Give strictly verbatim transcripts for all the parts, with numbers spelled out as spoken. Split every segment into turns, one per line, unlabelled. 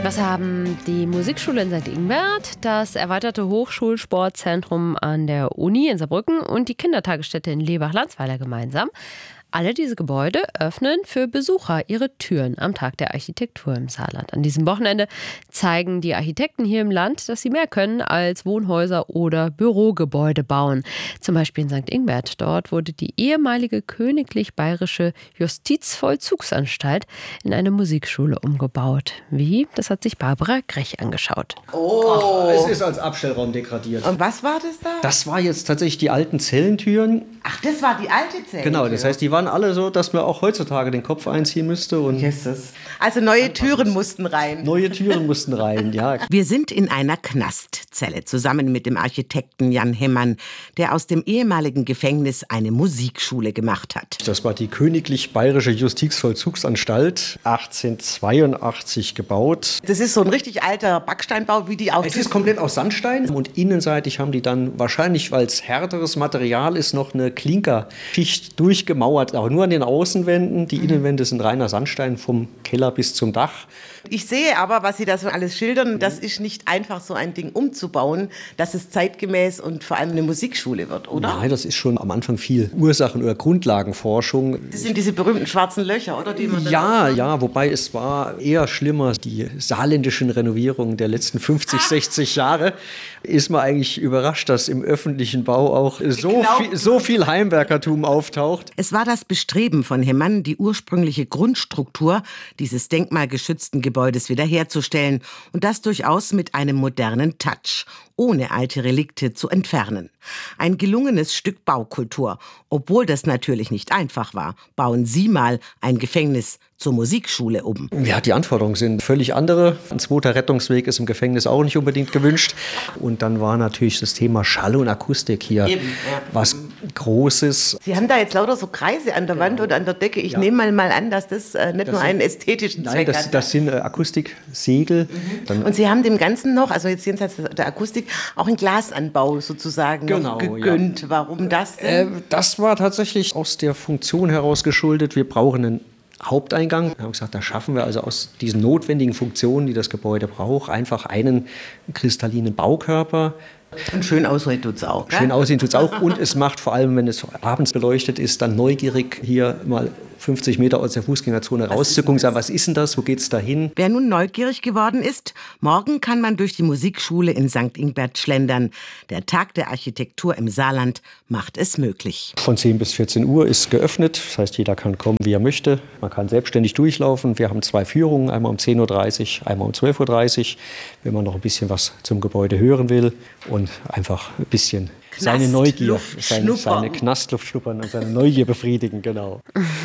Was haben die Musikschule in Sankt Ingbert, das erweiterte Hochschulsportzentrum an der Uni in Saarbrücken und die Kindertagesstätte in Lebach-Landsweiler gemeinsam? Alle diese Gebäude öffnen für Besucher ihre Türen am Tag der Architektur im Saarland. An diesem Wochenende zeigen die Architekten hier im Land, dass sie mehr können als Wohnhäuser oder Bürogebäude bauen. Zum Beispiel in Sankt Ingbert. Dort wurde die ehemalige Königlich Bayerische Justizvollzugsanstalt in eine Musikschule umgebaut. Wie? Das hat sich Barbara Grech angeschaut.
Oh, Ach, es ist als Abstellraum degradiert.
Und was war das da?
Das war jetzt tatsächlich die alten Zellentüren.
Ach, das war die alte Zellentür?
Genau, das heißt, die waren alle so, dass man auch heutzutage den Kopf einziehen müsste. Und
Jesus. Also neue Türen mussten rein.
Neue Türen mussten rein, ja.
Wir sind in einer Knastzelle zusammen mit dem Architekten Jan Hemmann, der aus dem ehemaligen Gefängnis eine Musikschule gemacht hat.
Das war die Königlich Bayerische Justizvollzugsanstalt, achtzehnhundertzweiundachtzig gebaut.
Das ist so ein richtig alter Backsteinbau, wie die auch.
Es ist komplett aus Sandstein und innenseitig haben die dann wahrscheinlich, weil es härteres Material ist, noch eine Klinkerschicht durchgemauert, aber nur an den Außenwänden. Die Innenwände sind reiner Sandstein vom Keller bis zum Dach.
Ich sehe aber, was Sie da so alles schildern, das ist nicht einfach so ein Ding umzubauen, dass es zeitgemäß und vor allem eine Musikschule wird, oder?
Nein, das ist schon am Anfang viel Ursachen- oder Grundlagenforschung.
Das sind diese berühmten schwarzen Löcher, oder? Die man
ja, ja, wobei es war eher schlimmer. Die saarländischen Renovierungen der letzten fünfzig, sechzig Jahre ist man eigentlich überrascht, dass im öffentlichen Bau auch so viel, so viel Heimwerkertum auftaucht.
Es war das Bestreben von Hemmann, die ursprüngliche Grundstruktur dieses denkmalgeschützten Gebäudes wiederherzustellen und das durchaus mit einem modernen Touch, ohne alte Relikte zu entfernen. Ein gelungenes Stück Baukultur. Obwohl das natürlich nicht einfach war. Bauen Sie mal ein Gefängnis zur Musikschule um.
Ja, die Anforderungen sind völlig andere. Ein zweiter Rettungsweg ist im Gefängnis auch nicht unbedingt gewünscht. Und dann war natürlich das Thema Schall und Akustik hier Eben, ja. was Großes.
Sie haben da jetzt lauter so Kreise an der Wand genau. oder an der Decke. Ich ja. nehme mal, mal an, dass das äh, nicht das nur einen sind, ästhetischen Zweck
nein, das,
hat.
das sind äh, Akustiksegel.
Mhm. Dann und Sie haben dem Ganzen noch, also jetzt jenseits der Akustik, auch einen Glasanbau sozusagen genau, gegönnt. Ja. Warum das denn? Äh,
das war tatsächlich aus der Funktion heraus geschuldet. Wir brauchen einen Haupteingang. Wir haben gesagt, da schaffen wir also aus diesen notwendigen Funktionen, die das Gebäude braucht, einfach einen kristallinen Baukörper.
Und schön aussehen tut es auch. Gell?
Schön aussehen tut es auch. Und es macht vor allem, wenn es abends beleuchtet ist, dann neugierig, hier mal fünfzig Meter aus der Fußgängerzone rauszugucken, sagen, was ist denn das, wo geht's da hin?
Wer nun neugierig geworden ist, morgen kann man durch die Musikschule in Sankt Ingbert schlendern. Der Tag der Architektur im Saarland macht es möglich.
Von zehn bis vierzehn Uhr ist geöffnet, das heißt, jeder kann kommen, wie er möchte. Man kann selbstständig durchlaufen. Wir haben zwei Führungen, einmal um zehn Uhr dreißig, einmal um zwölf Uhr dreißig, wenn man noch ein bisschen was zum Gebäude hören will und einfach ein bisschen seine Neugier, seine, seine Knastluft schnuppern und seine Neugier befriedigen, genau.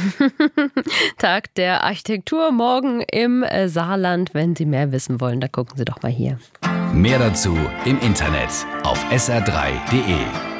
Tag der Architektur morgen im Saarland. Wenn Sie mehr wissen wollen, da gucken Sie doch mal hier.
Mehr dazu im Internet auf s r drei punkt d e.